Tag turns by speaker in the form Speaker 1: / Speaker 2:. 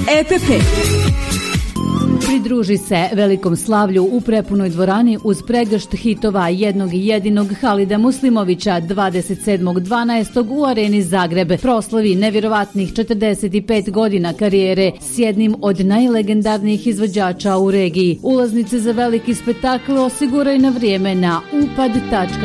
Speaker 1: EPP.
Speaker 2: Pridruži se velikom slavlju u prepunoj dvorani uz pregršt hitova jednog i jedinog Halida Muslimovića 27.12. u Areni Zagreb. Proslavi nevjerovatnih 45 godina karijere s jednim od najlegendarnijih izvođača u regiji. Ulaznice za veliki spektakl osiguraj na vrijeme na upad.com.